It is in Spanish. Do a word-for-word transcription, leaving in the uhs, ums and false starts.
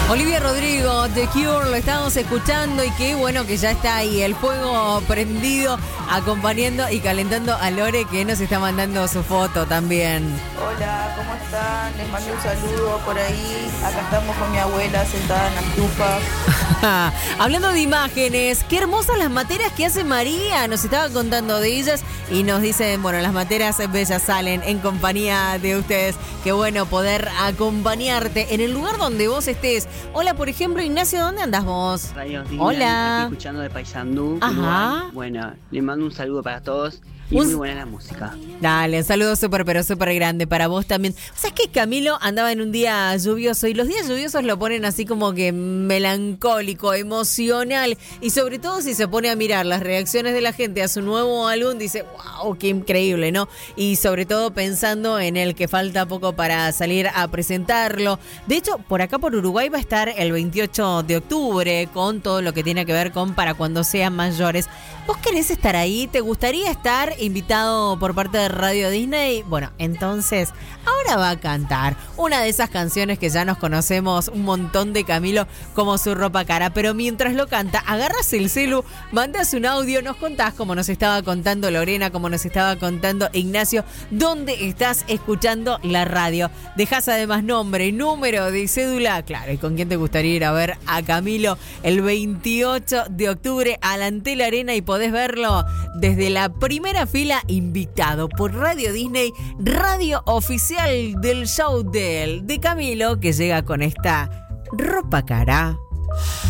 Olivia Rodrigo, The Cure, lo estamos escuchando y qué bueno que ya está ahí el fuego prendido, acompañando y calentando a Lore, que nos está mandando su foto también. Hola, ¿cómo están? Les mando un saludo por ahí. Acá estamos con mi abuela sentada en la estufa. Hablando de imágenes, qué hermosas las materas que hace María. Nos estaba contando de ellas y nos dicen, bueno, las materas bellas salen en compañía de ustedes. Qué bueno poder acompañarte en el lugar donde vos estés. Hola, por ejemplo, Ignacio, ¿dónde andás vos? Radio Disney, Hola. aquí escuchando de Paysandú, Ajá. Uruguay. Bueno, le mando un saludo para todos y Un- muy buena la música. Dale, un saludo súper, pero súper grande para vos también. ¿Sabes que Camilo andaba en un día lluvioso? Y los días lluviosos lo ponen así como que melancólico, emocional. Y sobre todo si se pone a mirar las reacciones de la gente a su nuevo álbum, dice, wow, qué increíble, ¿no? Y sobre todo pensando en el que falta poco para salir a presentarlo. De hecho, por acá por Uruguay va a estar el veintiocho de octubre con todo lo que tiene que ver con Para Cuando Sean Mayores. ¿Vos querés estar ahí? ¿Te gustaría estar invitado por parte de Radio Disney? Bueno, entonces ahora va a cantar una de esas canciones que ya nos conocemos un montón de Camilo como Su Ropa Cara, pero mientras lo canta, agarras el celu, mandas un audio, nos contás como nos estaba contando Lorena, como nos estaba contando Ignacio, dónde estás escuchando la radio. Dejás además nombre, número de cédula, claro, y con quién te gustaría ir a ver a Camilo el veintiocho de octubre a la Antel Arena y podés verlo desde la primera fila, invitado por Radio Disney, radio oficial del show de, de Camilo, que llega con esta ropa cara.